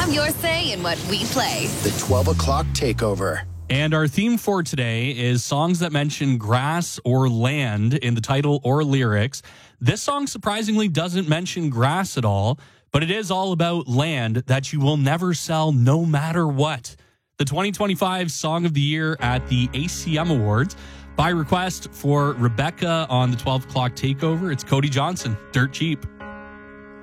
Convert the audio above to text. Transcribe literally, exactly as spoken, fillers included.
have your say in what we play. The twelve o'clock takeover. And our theme for today is songs that mention grass or land in the title or lyrics. This song surprisingly doesn't mention grass at all, but it is all about land that you will never sell no matter what. The twenty twenty-five Song of the Year at the A C M Awards. By request for Rebecca on the twelve o'clock takeover, it's Cody Johnson, Dirt Cheap.